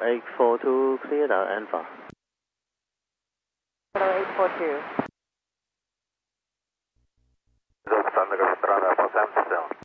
842 cleared out Alpha. 842. 3 registrada por Sam